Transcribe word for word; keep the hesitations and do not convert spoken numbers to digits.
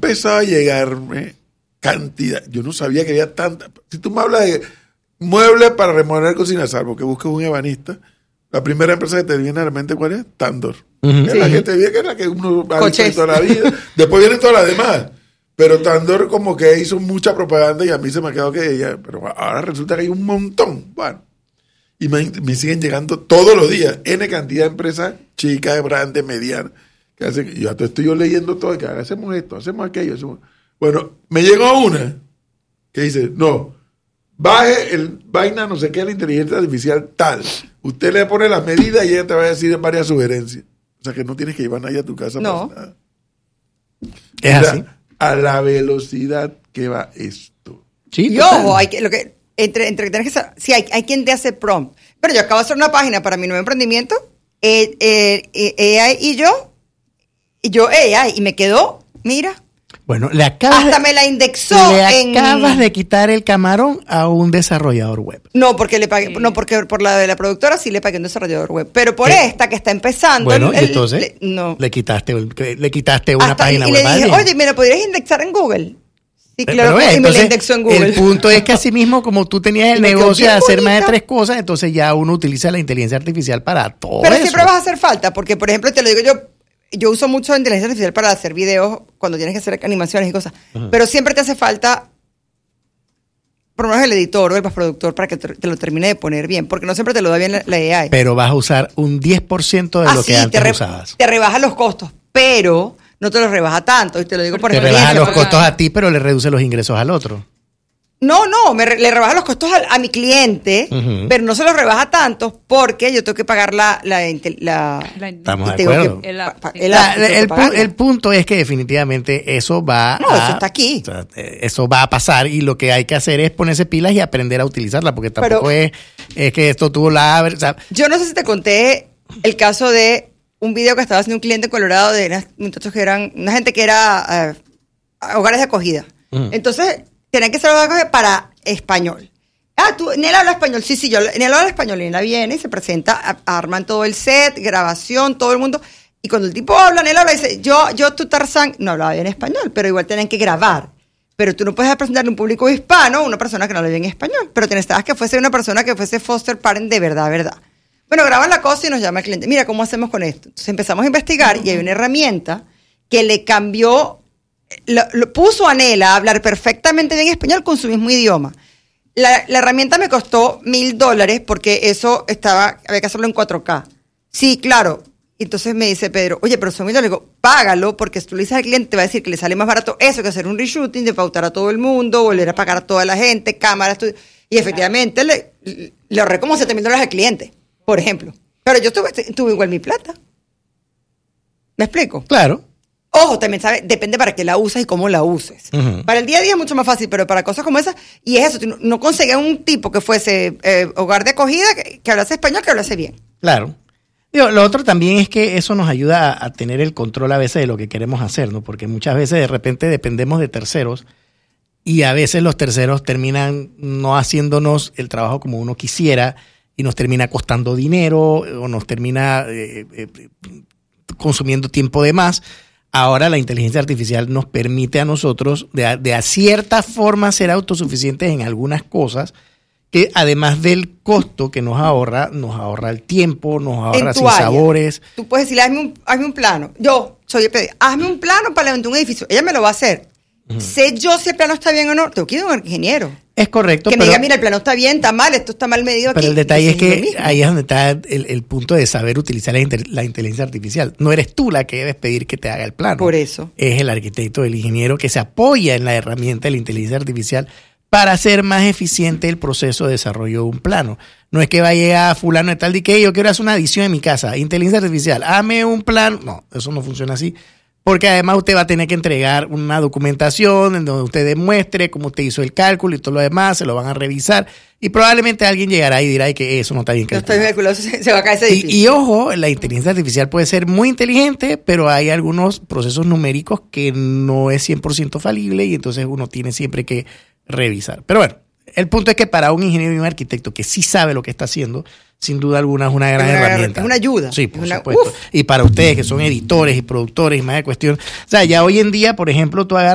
empezó a llegarme cantidad. Yo no sabía que había tanta. Si tú me hablas de muebles para remodelar cocina, salvo que busques un ebanista, la primera empresa que te viene a la mente, ¿cuál es? Tandor. Uh-huh. Es sí. la que te viene, que es la que uno ha visto toda la vida. Después vienen todas las demás. Pero Tandor como que hizo mucha propaganda y a mí se me ha quedado que ella. Pero ahora resulta que hay un montón. Bueno. Y me, me siguen llegando todos los días N cantidad de empresas chicas, grandes, medianas. Que hacen, yo estoy yo leyendo todo, que hacemos esto, hacemos aquello. Hacemos... Bueno, me llegó una que dice, no, baje el vaina no sé qué, la inteligencia artificial tal. Usted le pone las medidas y ella te va a decir varias sugerencias. O sea que no tienes que llevar nadie a tu casa no. para nada. Es o sea, así. A la velocidad que va esto. Sí, y ojo, hay que, lo que, entre, entre tienes que saber, sí, hay, hay quien te hace prompt. Pero yo acabo de hacer una página para mi nuevo emprendimiento, eh, eh, eh, A I y yo, y yo A I, y me quedó, mira. Bueno, le acabas hasta de, me la indexó. Le en... acabas de quitar el camarón a un desarrollador web. No, porque le pagué, sí. no, porque por la de la productora sí le pagué a un desarrollador web. Pero por ¿Qué? esta que está empezando. Bueno, el, entonces le, no. le quitaste, le quitaste una hasta, página y web. Y le dije, oye, ¿me lo podrías indexar en Google? Sí, claro, pero, y entonces, me la indexó en Google. El punto es que así mismo, como tú tenías el negocio de hacer bonita. más de tres cosas, entonces ya uno utiliza la inteligencia artificial para todo Pero eso. siempre vas a hacer falta, porque por ejemplo, te lo digo yo, yo uso mucho inteligencia artificial para hacer videos cuando tienes que hacer animaciones y cosas, uh-huh. pero siempre te hace falta por lo menos el editor o el postproductor para que te, te lo termine de poner bien, porque no siempre te lo da bien la, la A I. Pero vas a usar un diez por ciento de ah, lo que sí, antes te re, usabas. Te rebaja los costos, pero no te los rebaja tanto, y te lo digo por te experiencia. Te rebaja los costos a ti, pero le reduce los ingresos al otro. No, no, me re, le rebaja los costos a, a mi cliente, uh-huh. pero no se los rebaja tanto porque yo tengo que pagar la... la, la, la Estamos de acuerdo. Que, el, el, el, la, el, pu- el punto es que definitivamente eso va no, a... No, eso está aquí. O sea, eso va a pasar y lo que hay que hacer es ponerse pilas y aprender a utilizarla, porque tampoco es, es que esto tuvo la... O sea, yo no sé si te conté el caso de un video que estaba haciendo un cliente en Colorado de unos muchachos que eran... Una gente que era uh, hogares de acogida. Uh-huh. Entonces... Tienen que ser para español. Ah, tú, Nela habla español. Sí, sí, yo, Nela habla español. Y Nela viene y se presenta, a, arman todo el set, grabación, todo el mundo. Y cuando el tipo habla, Nela habla y dice, yo, yo, tú, Tarzán, no hablaba bien español, pero igual tienen que grabar. Pero tú no puedes presentarle a un público hispano una persona que no habla bien español. Pero te necesitabas que fuese una persona que fuese foster parent de verdad, verdad. Bueno, graban la cosa y nos llama el cliente. Mira, ¿cómo hacemos con esto? Entonces empezamos a investigar y hay una herramienta que le cambió... Lo, lo puso a Nela a hablar perfectamente bien español con su mismo idioma. La, la herramienta me costó mil dólares porque eso estaba, había que hacerlo en cuatro K. Sí, claro. Entonces me dice Pedro, oye, pero son mil dólares. Digo, págalo porque si tú le dices al cliente te va a decir que le sale más barato eso que hacer un reshooting, de pautar a todo el mundo, volver a pagar a toda la gente, cámaras. Todo. Y efectivamente le, le ahorré como siete mil dólares al cliente, por ejemplo. Pero yo tuve, tuve igual mi plata. ¿Me explico? Claro. Ojo, también sabe, depende para qué la usas y cómo la uses. Uh-huh. Para el día a día es mucho más fácil, pero para cosas como esas, y es eso, no, no conseguía un tipo que fuese eh, hogar de acogida, que, que hablase español, que hablase bien. Claro. Digo, lo otro también es que eso nos ayuda a, a tener el control a veces de lo que queremos hacer, ¿no? Porque muchas veces de repente dependemos de terceros y a veces los terceros terminan no haciéndonos el trabajo como uno quisiera y nos termina costando dinero o nos termina eh, eh, consumiendo tiempo de más. Ahora la inteligencia artificial nos permite a nosotros de, de a cierta forma ser autosuficientes en algunas cosas que además del costo que nos ahorra, nos ahorra el tiempo, nos ahorra sin sabores. Tú puedes decirle, hazme un, hazme un plano. Yo soy el pedido, hazme un plano para levantar un edificio. Ella me lo va a hacer. Uh-huh. Sé yo si el plano está bien o no. Tengo que ir a un ingeniero. Es correcto. Que pero, me diga, mira, el plano está bien, está mal, esto está mal medido pero aquí. Pero el detalle es que ahí es donde está el, el punto de saber utilizar la, inter, la inteligencia artificial. No eres tú la que debes pedir que te haga el plano. Por eso. Es el arquitecto, el ingeniero que se apoya en la herramienta de la inteligencia artificial para hacer más eficiente el proceso de desarrollo de un plano. No es que vaya a fulano de tal de que yo quiero hacer una adición en mi casa. Inteligencia artificial, hazme un plano. No, eso no funciona así. Porque además usted va a tener que entregar una documentación en donde usted demuestre cómo usted hizo el cálculo y todo lo demás, se lo van a revisar y probablemente alguien llegará y dirá que eso no está bien calculado. No está bien calculado, se, se va a caer ese edificio. Y, y ojo, la inteligencia artificial puede ser muy inteligente, pero hay algunos procesos numéricos que no es cien por ciento falible y entonces uno tiene siempre que revisar. Pero bueno, el punto es que para un ingeniero y un arquitecto que sí sabe lo que está haciendo, sin duda alguna es una gran es una, herramienta. Es una ayuda. Sí, por una, supuesto. Uf. Y para ustedes que son editores y productores y más de cuestión. O sea, ya hoy en día, por ejemplo, tú agarras